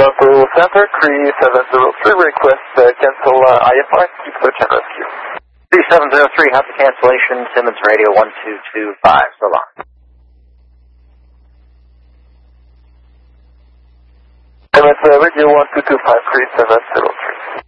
Toronto Center, Cree 703, request cancel IFR, keep search and rescue. 3703, have the cancellation, Simmons Radio 1225, so long. Simmons Radio 1225, Cree 703.